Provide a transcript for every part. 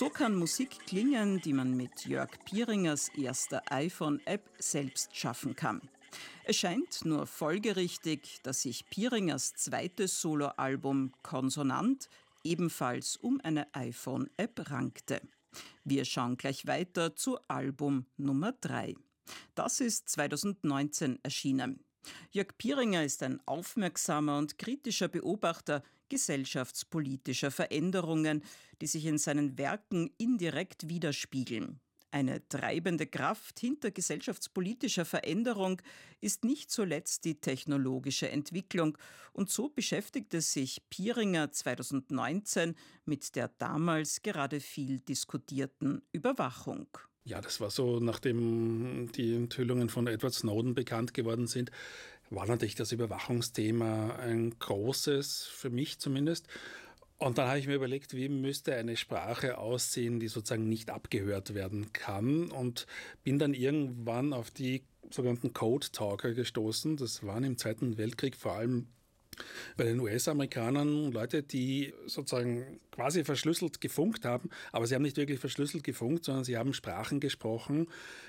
So kann Musik klingen, die man mit Jörg Pieringers erster iPhone-App selbst schaffen kann. Es scheint nur folgerichtig, dass sich Pieringers zweites Soloalbum Konsonant ebenfalls um eine iPhone-App rankte. Wir schauen gleich weiter zu Album Nummer 3. Das ist 2019 erschienen. Jörg Pieringer ist ein aufmerksamer und kritischer Beobachter gesellschaftspolitischer Veränderungen, die sich in seinen Werken indirekt widerspiegeln. Eine treibende Kraft hinter gesellschaftspolitischer Veränderung ist nicht zuletzt die technologische Entwicklung, und so beschäftigte sich Pieringer 2019 mit der damals gerade viel diskutierten Überwachung. Ja, das war so, nachdem die Enthüllungen von Edward Snowden bekannt geworden sind, war natürlich das Überwachungsthema ein großes, für mich zumindest. Und dann habe ich mir überlegt, wie müsste eine Sprache aussehen, die sozusagen nicht abgehört werden kann, und bin dann irgendwann auf die sogenannten Code Talker gestoßen. Das waren im Zweiten Weltkrieg vor allem bei den US-Amerikanern Leute, die sozusagen quasi verschlüsselt gefunkt haben, aber sie haben nicht wirklich verschlüsselt gefunkt, sondern sie haben Sprachen gesprochen,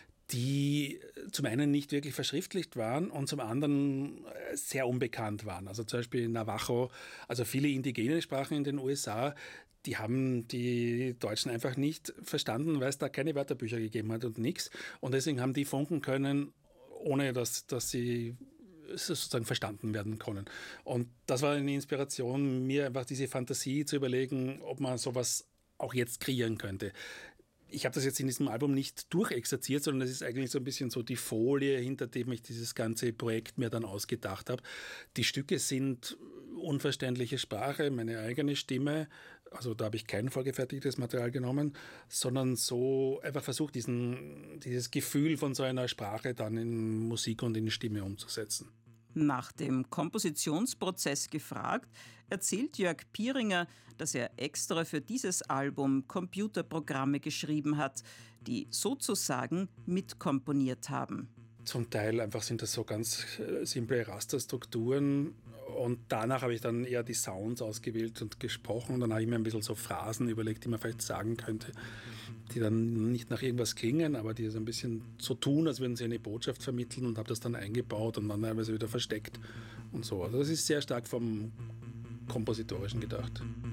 die zum einen nicht wirklich verschriftlicht waren und zum anderen sehr unbekannt waren. Also zum Beispiel Navajo, also viele indigene Sprachen in den USA, die haben die Deutschen einfach nicht verstanden, weil es da keine Wörterbücher gegeben hat und nichts. Und deswegen haben die funken können, ohne dass sie sozusagen verstanden werden können. Und das war eine Inspiration, mir einfach diese Fantasie zu überlegen, ob man sowas auch jetzt kreieren könnte. Ich habe das jetzt in diesem Album nicht durchexerziert, sondern es ist eigentlich so ein bisschen so die Folie, hinter dem ich dieses ganze Projekt mir dann ausgedacht habe. Die Stücke sind unverständliche Sprache, meine eigene Stimme, also da habe ich kein vorgefertigtes Material genommen, sondern so einfach versucht, dieses Gefühl von so einer Sprache dann in Musik und in Stimme umzusetzen. Nach dem Kompositionsprozess gefragt, erzählt Jörg Pieringer, dass er extra für dieses Album Computerprogramme geschrieben hat, die sozusagen mitkomponiert haben. Zum Teil einfach sind das so ganz simple Rasterstrukturen, und danach habe ich dann eher die Sounds ausgewählt und gesprochen, und dann habe ich mir ein bisschen so Phrasen überlegt, die man vielleicht sagen könnte, die dann nicht nach irgendwas klingen, aber die so ein bisschen so tun, als würden sie eine Botschaft vermitteln, und habe das dann eingebaut und dann teilweise wieder versteckt und so. Also das ist sehr stark vom Kompositorischen gedacht.